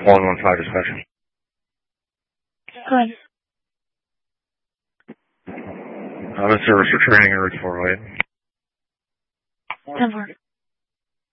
115 dispatch. Good. I'm in service for training in Route 408. 10-4.